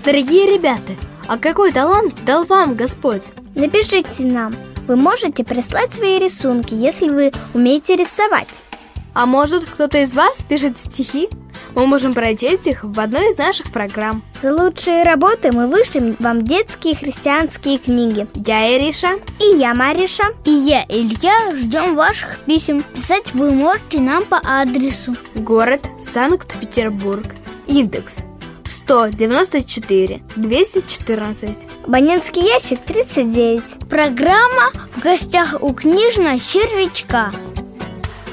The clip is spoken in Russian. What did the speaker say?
Дорогие ребята, а какой талант дал вам Господь? Напишите нам. Вы можете прислать свои рисунки, если вы умеете рисовать. А может, кто-то из вас пишет стихи? Мы можем прочесть их в одной из наших программ. За лучшие работы мы вышлем вам детские христианские книги. Я Ириша. И я Мариша. И я Илья. Ждем ваших писем. Писать вы можете нам по адресу: город Санкт-Петербург. Индекс 194 214. Абонентский ящик 39. Программа «В гостях у книжного червячка».